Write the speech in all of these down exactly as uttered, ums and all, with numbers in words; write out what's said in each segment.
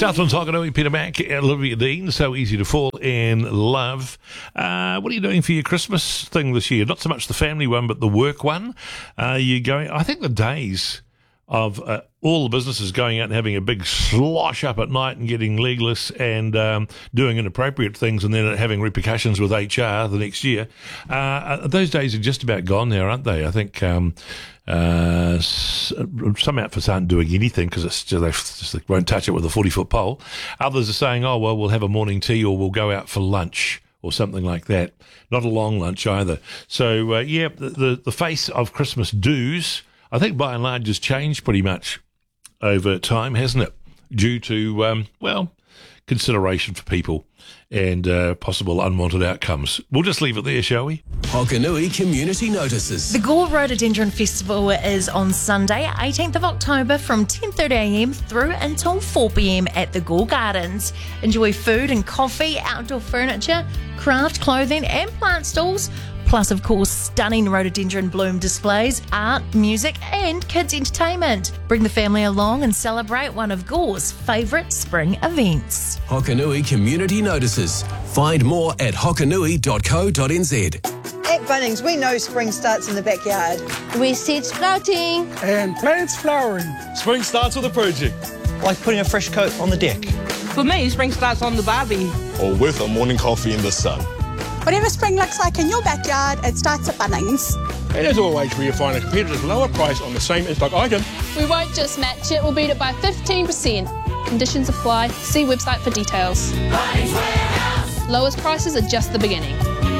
Southland's Hokanui, Peter Mack, Olivia Dean, so easy to fall in love. Uh, what are you doing for your Christmas thing this year? Not so much the family one, but the work one. Uh, you going? I think the days of uh, all the businesses going out and having a big slosh up at night and getting legless and um, doing inappropriate things and then having repercussions with H R the next year. Uh, those days are just about gone now, aren't they? I think um, uh, some outfits aren't doing anything because it's just, they just they won't touch it with a forty-foot pole. Others are saying, oh, well, we'll have a morning tea or we'll go out for lunch or something like that. Not a long lunch either. So, uh, yeah, the, the, the face of Christmas do's, I think by and large has changed pretty much over time, hasn't it? Due to, um, well, consideration for people and uh, possible unwanted outcomes. We'll just leave it there, shall we? Hokanui Community Notices. The Gore Rhododendron Festival is on Sunday, eighteenth of October from ten thirty a m through until four p m at the Gore Gardens. Enjoy food and coffee, outdoor furniture, craft clothing and plant stalls, plus, of course, stunning rhododendron bloom displays, art, music and kids' entertainment. Bring the family along and celebrate one of Gore's favourite spring events. Hokanui Community Notices. Find more at hokanui dot co dot n z. At Bunnings, we know spring starts in the backyard. We seed sprouting and plants flowering. Spring starts with a project, like putting a fresh coat on the deck. For me, spring starts on the barbie. Or with a morning coffee in the sun. Whatever spring looks like in your backyard, it starts at Bunnings. And as always, where you find a competitive lower price on the same in-stock item. We won't just match it, we'll beat it by fifteen percent. Conditions apply. See website for details. Bunnings Warehouse. Lowest prices are just the beginning.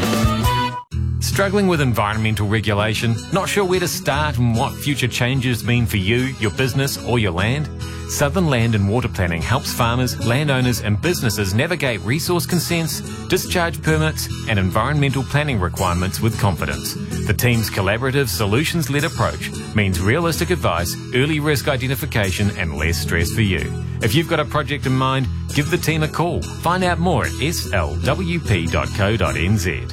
Struggling with environmental regulation? Not sure where to start and what future changes mean for you, your business or your land? Southern Land and Water Planning helps farmers, landowners and businesses navigate resource consents, discharge permits and environmental planning requirements with confidence. The team's collaborative, solutions-led approach means realistic advice, early risk identification and less stress for you. If you've got a project in mind, give the team a call. Find out more at s l w p dot co dot n z.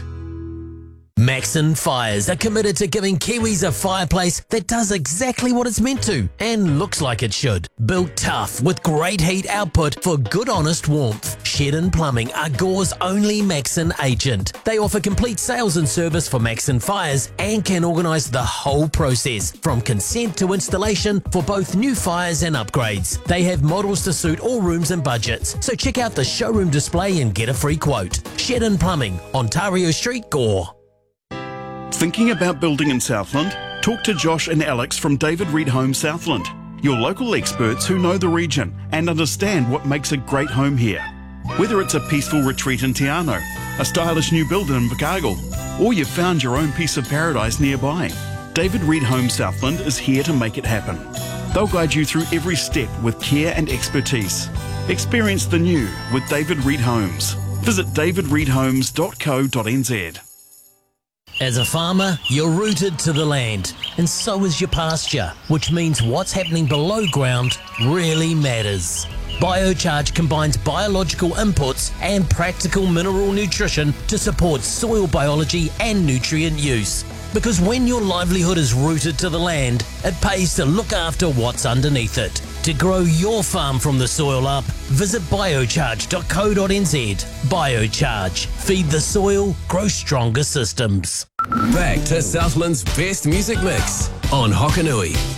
Maxon Fires are committed to giving Kiwis a fireplace that does exactly what it's meant to and looks like it should. Built tough with great heat output for good honest warmth. Shed Plumbing are Gore's only Maxon agent. They offer complete sales and service for Maxon Fires and can organise the whole process from consent to installation for both new fires and upgrades. They have models to suit all rooms and budgets, so check out the showroom display and get a free quote. Shed Plumbing, Ontario Street, Gore. Thinking about building in Southland? Talk to Josh and Alex from David Reed Homes Southland, your local experts who know the region and understand what makes a great home here. Whether it's a peaceful retreat in Te Anau, a stylish new build in Invercargill, or you've found your own piece of paradise nearby, David Reed Homes Southland is here to make it happen. They'll guide you through every step with care and expertise. Experience the new with David Reed Homes. Visit david reed homes dot co dot n z. As a farmer, you're rooted to the land, and so is your pasture, which means what's happening below ground really matters. Biocharge combines biological inputs and practical mineral nutrition to support soil biology and nutrient use. Because when your livelihood is rooted to the land, it pays to look after what's underneath it. To grow your farm from the soil up, visit biocharge dot co dot n z. Biocharge. Feed the soil, grow stronger systems. Back to Southland's best music mix on Hokanui.